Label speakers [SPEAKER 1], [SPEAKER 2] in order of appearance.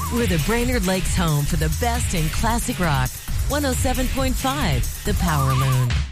[SPEAKER 1] We're the Brainerd Lakes home for the best in classic rock. 107.5, The Power Loon.